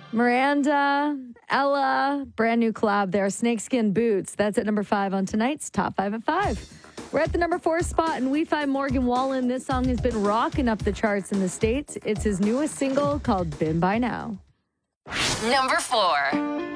Miranda, Ella, brand new collab there. Snakeskin Boots. That's at number 5 on tonight's Top 5 at 5. We're at the number 4 spot, and we find Morgan Wallen. This song has been rocking up the charts in the States. It's his newest single called Been By Now. Number 4.